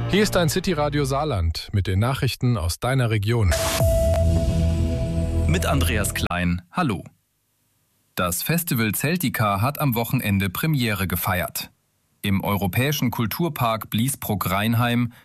Hier ist dein City-Radio Saarland mit den Nachrichten aus deiner Region. Mit Andreas Klein, hallo. Das Festival Celtica hat am Wochenende Premiere gefeiert. Im Europäischen Kulturpark Bliesbruck-Rheinheim